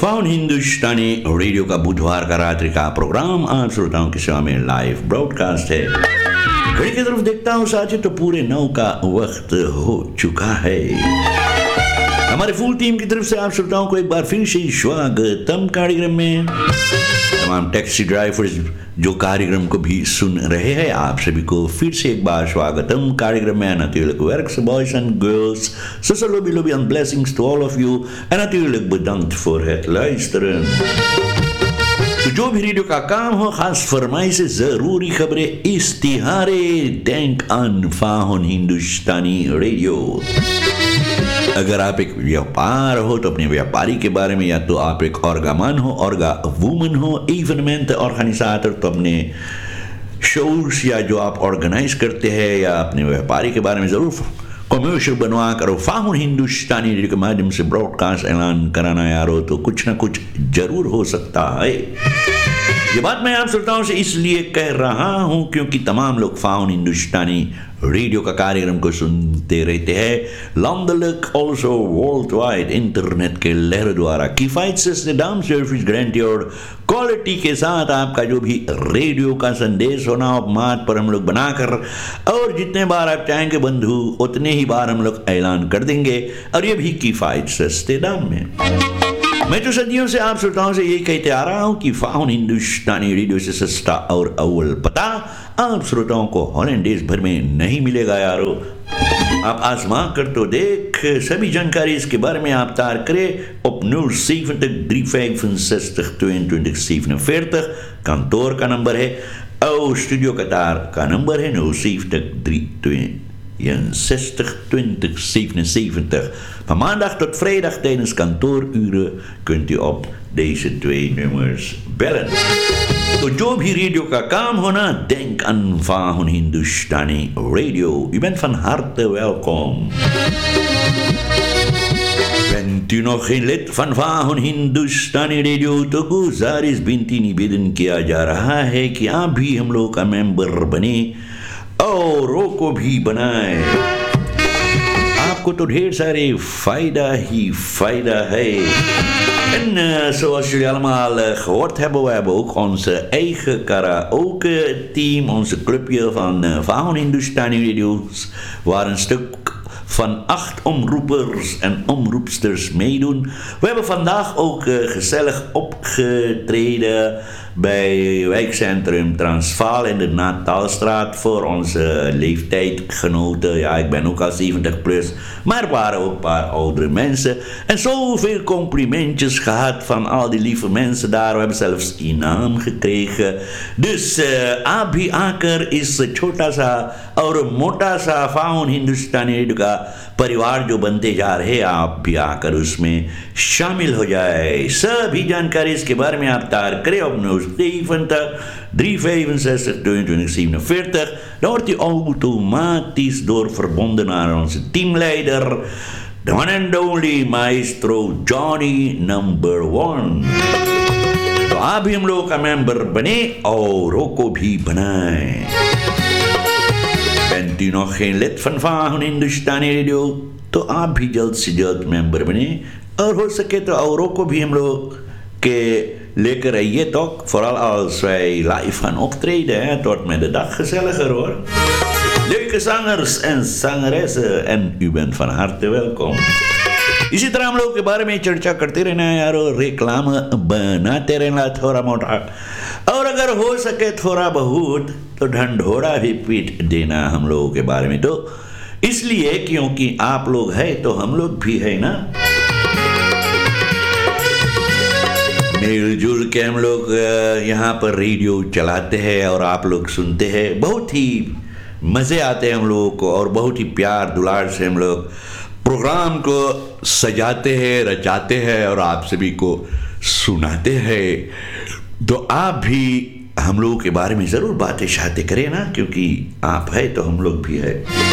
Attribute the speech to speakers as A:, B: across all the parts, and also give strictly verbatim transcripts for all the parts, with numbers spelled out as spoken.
A: Faun हिंदुस्तानी radio का बुधवार का रात्रि का प्रोग्राम आप श्रोताओं की सेवा में लाइव ब्रॉडकास्ट है। घड़ी की तरफ देखता हूँ साथी तो पूरे नौ का वक्त हो चुका है। हमारे फुल टीम की तरफ से आप श्रोताओं को एक बार फिर से स्वागतम कार्यक्रम में। तमाम टैक्सी ड्राइवर्स जो कार्यक्रम को भी सुन रहे हैं आप सभी को फिर से एक बार स्वागतम कार्यक्रम में। Natuurlijk werkse boys and girls, zussen lobby lobby and blessings to all of you. En natuurlijk bedankt voor het luisteren. तो जो भी रेडियो का काम हो खास फरमाई से जरूरी खबरें इस्तिहारे denk aan फाहुन हिंदुस्तानी रेडियो। अगर आप एक व्यापार हो तो अपने व्यापारी के बारे में, या तो आप एक ऑर्गामन हो, ऑर्गा वुमन हो, इवेंटमेंट ऑर्गेनाइजेटर तो अपने शोज या जो आप ऑर्गेनाइज करते हैं या अपने व्यापारी के बारे में जरूर कमर्शियल बनवा करो। फाहुन हिंदुस्तानी रेडियो के माध्यम से ब्रॉडकास्ट ऐलान कराना यार हो तो कुछ ना कुछ जरूर हो सकता है। ये बात मैं आप श्रोताओं से इसलिए कह रहा हूं क्योंकि तमाम लोग फाहुन हिंदुस्तानी रेडियो का कार्यक्रम को सुनते रहते हैं लैंडलिक ऑल्सो वर्ल्ड वाइड इंटरनेट के लहर द्वारा किफायत से दाम सर्विस गारंटीड क्वालिटी के साथ आपका जो भी रेडियो का संदेश होना हो मात पर हम लोग बनाकर और जितने बार आप चाहेंगे बंधु उतने ही बार हम लोग ऐलान कर देंगे, और ये भी किफायत सस्ते दाम में। मैं तो सदियों से आप श्रोताओं से यही कहते आ रहा हूं कि फाहुन हिंदुस्तानी रेडियो से सस्ता और अव्वल पता आप श्रोताओं को हॉलैंड देश भर में नहीं मिलेगा यारो। आप आजमा कर तो देख, सभी जानकारी इसके बारे में आप तार करें op nul zeventig driehonderdvijfenzestig tweeëntwintig zevenenveertig kantoor का नंबर है और स्टूडियो कतार का नंबर है nul zeventig driehonderdvijfenzestig twintig zevenenzeventig. Van maandag tot vrijdag tijdens kantooruren kunt u op deze twee nummers bellen. तो जो भी रेडियो का काम हो ना, denk aan Fahuन हिंदुस्तानी radio. U bent van harte welkom. Bent u nog geen lid van Fahuन हिंदुस्तानी radio तो गुजारिश बिनती निवेदन किया जा रहा है कि आप भी हम लोग का मेंबर बने औरों को भी बनाए। आपको तो ढेर सारे फायदा ही फायदा है। En uh, zoals jullie allemaal uh, gehoord hebben, we hebben ook onze eigen karaoke team, onze clubje van uh, Fahun Hindustani Radio's, waar een stuk van acht omroepers en omroepsters meedoen. We hebben vandaag ook uh, gezellig opgetreden bij wijkcentrum Transvaal in de Natalstraat voor onze leeftijdgenoten. Ja, ik ben ook al zeventig plus, maar er waren ook een paar oudere mensen. En zoveel complimentjes gehad van al die lieve mensen daar. We hebben zelfs inaam gekregen. Dus uh, Abhi Aker is छोटा सा और मोटा सा फाहुन हिंदुस्तानी radio का परिवार जो बनते जा रहे, आप भी आकर उसमें शामिल हो जाए। सभी जानकारी इसके बारे में आप तार करें अपने zeventig driehonderdvijfenzestig tweeëntwintig zevenenveertig. Dan wordt u automatisch door verbonden naar onze teamleider, the one and only maestro Johnny number one. तो आप भी हम लोगों का मेंबर बने औरों को भी बनाएं। Bent u nog geen lid van Fahuन हिंदुस्तानी रेडियो तो आप भी जल्द से जल्द मेंबर बने और हो सके तो औरों को भी हम लोग के lekker आइए toch, vooral als wij live gaan optreden. Het wordt met de dag gezelliger hoor. Leuke zangers en zangeressen en u bent van harte welkom. इसी तरह हम लोग के बारे में चर्चा करते रहना है यारो, रेक्लाम बनाते रहना थोड़ा मोटा, और अगर हो सके थोड़ा बहुत तो ढंढोरा भी पीट देना हम लोगों के बारे में। तो इसलिए क्योंकि आप लोग हैं तो हम लोग भी है ना, मिलजुल के हम लोग यहाँ पर रेडियो चलाते हैं और आप लोग सुनते हैं। बहुत ही मज़े आते हैं हम लोगों को और बहुत ही प्यार दुलार से हम लोग प्रोग्राम को सजाते हैं, रचाते हैं और आप सभी को सुनाते हैं। तो आप भी हम लोगों के बारे में ज़रूर बातें शातें करें ना, क्योंकि आप है तो हम लोग भी है।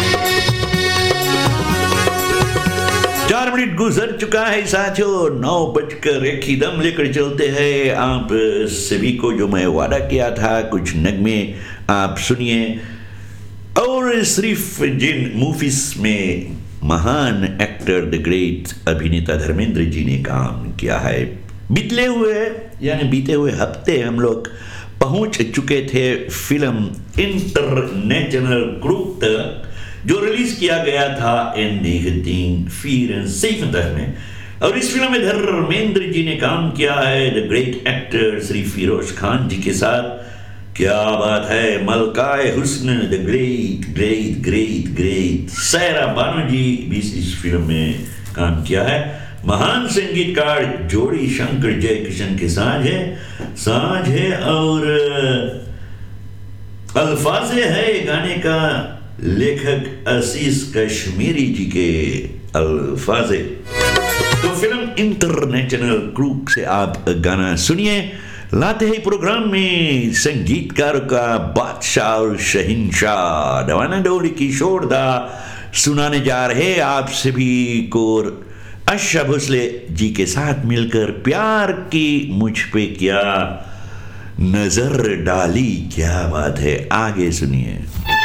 A: चार मिनट गुजर चुका है साथियों, नौ बजकर एक ही दम लेकर चलते हैं आप सभी को जो मैं वादा किया था, कुछ नगमे आप सुनिए। और सिर्फ जिन मूवीज में महान एक्टर द ग्रेट अभिनेता धर्मेंद्र जी ने काम किया है, बीतले हुए यानी बीते हुए हफ्ते हम लोग पहुंच चुके थे फिल्म इंटरनेशनल ग्रुप तक, जो रिलीज किया गया था इन उन्नीस सौ चौरासी में। और इस फिल्म में धर्मेंद्र जी ने काम किया है the great actor Shri Firoz Khan जी के साथ। क्या बात है, मलकाए हुस्न the great great great great Saira Bano जी भी इस फिल्म में काम किया है। महान संगीतकार जोड़ी शंकर जयकिशन के साथ है साझ है और अल्फाजे है गाने का लेखक आशीष कश्मीरी जी के अल्फाजे। तो फिल्म इंटरनेशनल ग्रुप से आप गाना सुनिए। लाते हैं प्रोग्राम में संगीतकार का बादशाह और शहिंशाह दवाना डोली किशोर दा सुनाने जा रहे आप सभी को आशा भोसले जी के साथ मिलकर प्यार की मुझ पे क्या नजर डाली। क्या बात है, आगे सुनिए।